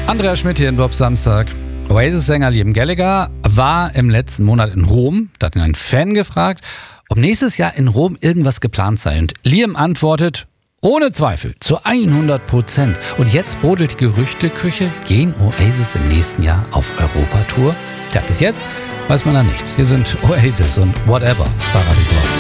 Andreas Schmidt hier in Bobs Samstag. Oasis-Sänger Liam Gallagher war im letzten Monat in Rom. Da hat ihn ein Fan gefragt, ob nächstes Jahr in Rom irgendwas geplant sei. Und Liam antwortet, ohne Zweifel, zu 100%. Und jetzt brodelt die Gerüchteküche, gehen Oasis im nächsten Jahr auf Europatour? Tja, bis jetzt weiß man da nichts. Hier sind Oasis und Whatever bei Radio Bob.